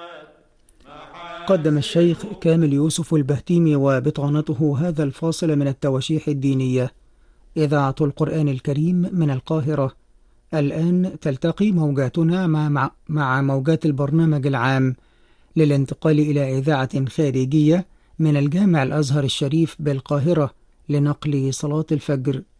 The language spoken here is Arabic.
قدم الشيخ كامل يوسف البهتيمي وبطانته هذا الفاصل من التواشيح الدينية. إذاعة القرآن الكريم من القاهرة. الآن تلتقي موجاتنا مع موجات البرنامج العام للانتقال إلى إذاعة خارجية من الجامع الأزهر الشريف بالقاهرة لنقل صلاة الفجر.